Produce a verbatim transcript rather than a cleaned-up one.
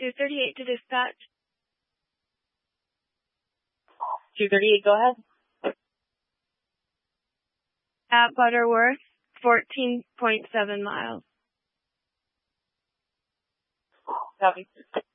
two thirty-eight to dispatch. two thirty-eight, go ahead. At Butterworth, fourteen point seven miles. Copy.